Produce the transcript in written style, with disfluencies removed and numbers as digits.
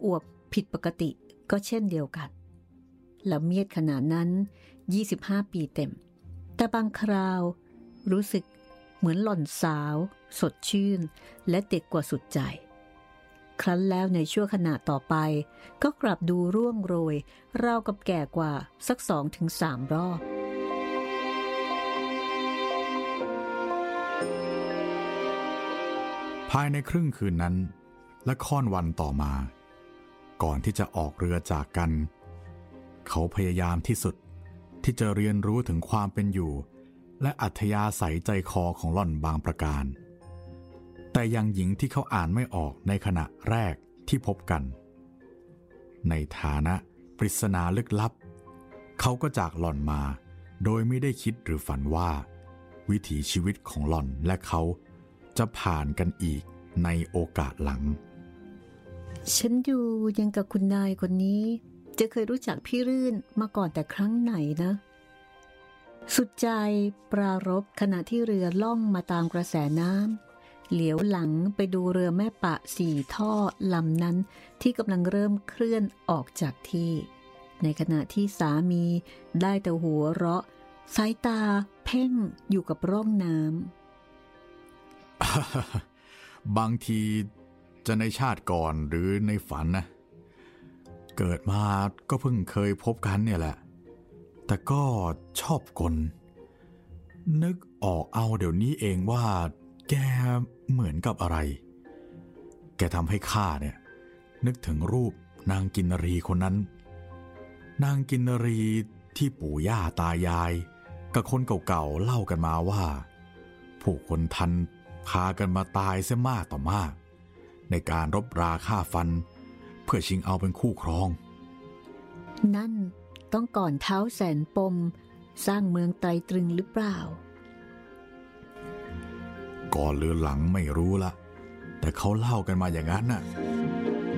อวบผิดปกติก็เช่นเดียวกันละเมียดขนาดนั้น25 ปีเต็มแต่บางคราวรู้สึกเหมือนหล่อนสาวสดชื่นและเด็กกว่าสุดใจครั้นแล้วในชั่วขณะต่อไปก็กลับดูร่วงโรยราวกับแก่กว่าสัก 2-3 รอบภายในครึ่งคืนนั้นและค่อนวันต่อมาก่อนที่จะออกเรือจากกันเขาพยายามที่สุดที่จะเรียนรู้ถึงความเป็นอยู่และอัธยาศัยใจคอของหล่อนบางประการแต่ยังหญิงที่เขาอ่านไม่ออกในขณะแรกที่พบกันในฐานะปริศนาลึกลับเขาก็จากหล่อนมาโดยไม่ได้คิดหรือฝันว่าวิถีชีวิตของหล่อนและเขาจะผ่านกันอีกในโอกาสหลังฉันดูยังกับคุณนายคนนี้จะเคยรู้จักพี่รื่นมาก่อนแต่ครั้งไหนนะสุดใจปรารภขณะที่เรือล่องมาตามกระแสน้ำเหลียวหลังไปดูเรือแม่ปะ4 ท่อลำนั้นที่กำลังเริ่มเคลื่อนออกจากที่ในขณะที่สามีได้แต่หัวเราะสายตาเพ่งอยู่กับร่องน้ำ บางทีจะในชาติก่อนหรือในฝันนะเกิดมาก็เพิ่งเคยพบกันเนี่ยแหละแต่ก็ชอบกลนึกออกเอาเดี๋ยวนี้เองว่าแกเหมือนกับอะไรแกทำให้ข้าเนี่ยนึกถึงรูปนางกินนรีคนนั้นนางกินนรีที่ปู่ย่าตายายกับคนเก่าๆเล่ากันมาว่าผู้คนทันพากันมาตายเสียมากต่อมากในการรบราฆ่าฟันเพื่อชิงเอาเป็นคู่ครองนั่นต้องก่อนเท้าแสนปมสร้างเมืองไตรตรึงหรือเปล่าก่อนหรือหลังไม่รู้ละแต่เขาเล่ากันมาอย่างนั้นน่ะ